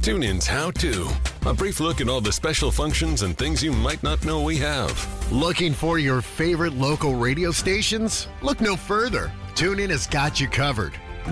TuneIn's How To. A brief look at all the special functions and things you might not know we have. Looking for your favorite local radio stations? Look no further. TuneIn has got you covered.